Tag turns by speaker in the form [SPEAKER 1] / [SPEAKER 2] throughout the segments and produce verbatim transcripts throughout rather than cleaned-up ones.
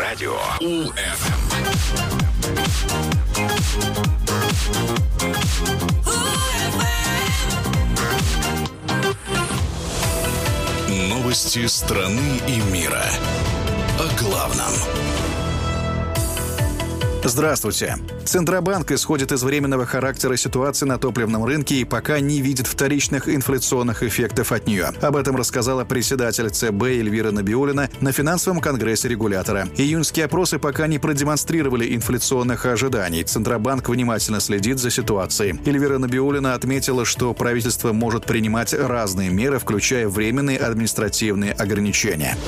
[SPEAKER 1] Радио УФМ. Новости страны и мира. О главном.
[SPEAKER 2] Здравствуйте. Центробанк исходит из временного характера ситуации на топливном рынке и пока не видит вторичных инфляционных эффектов от нее. Об этом рассказала председатель ЦБ Эльвира Набиуллина на финансовом конгрессе регулятора. Июньские опросы пока не продемонстрировали инфляционных ожиданий. Центробанк внимательно следит за ситуацией. Эльвира Набиуллина отметила, что правительство может принимать разные меры, включая временные административные ограничения.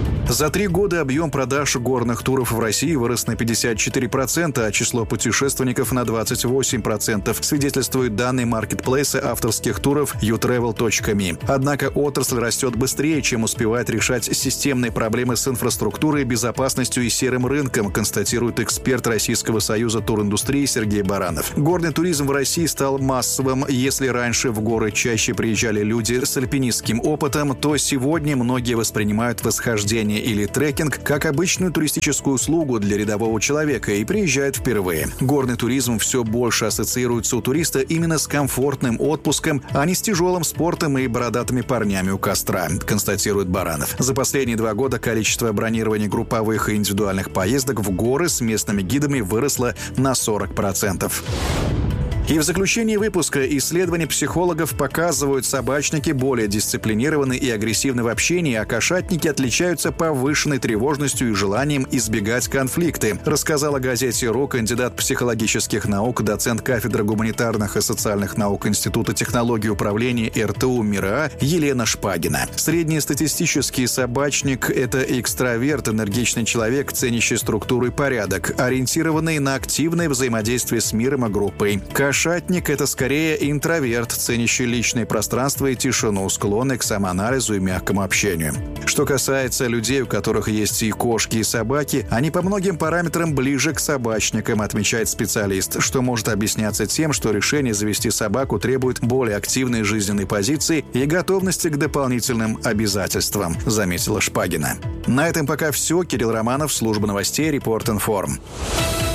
[SPEAKER 2] За три года объем продаж горных туров в России вырос на пятьдесят четыре процента, а число путешественников на двадцать восемь процентов, свидетельствуют данные маркетплейса авторских туров ю трэвел точка ми. Однако отрасль растет быстрее, чем успевает решать системные проблемы с инфраструктурой, безопасностью и серым рынком, констатирует эксперт Российского союза туриндустрии Сергей Баранов. Горный туризм в России стал массовым. Если раньше в горы чаще приезжали люди с альпинистским опытом, то сегодня многие воспринимают восхождение или трекинг как обычную туристическую услугу для рядового человека и приезжают впервые. Горный туризм все больше ассоциируется у туриста именно с комфортным отпуском, а не с тяжелым спортом и бородатыми парнями у костра, констатирует Баранов. За последние два года количество бронирования групповых и индивидуальных поездок в горы с местными гидами выросло на сорок процентов. И в заключении выпуска исследования психологов показывают, собачники более дисциплинированы и агрессивны в общении, а кошатники отличаются повышенной тревожностью и желанием избегать конфликты, рассказала газете «Ру» кандидат психологических наук, доцент кафедры гуманитарных и социальных наук Института технологий управления эр тэ у МИРА Елена Шпагина. Среднестатистический собачник – это экстраверт, энергичный человек, ценящий структуру и порядок, ориентированный на активное взаимодействие с миром и группой. Кошатник – это скорее интроверт, ценящий личное пространство и тишину, склонный к самоанализу и мягкому общению. Что касается людей, у которых есть и кошки, и собаки, они по многим параметрам ближе к собачникам, отмечает специалист, что может объясняться тем, что решение завести собаку требует более активной жизненной позиции и готовности к дополнительным обязательствам, заметила Шпагина. На этом пока все. Кирилл Романов, служба новостей, Репорт Информ.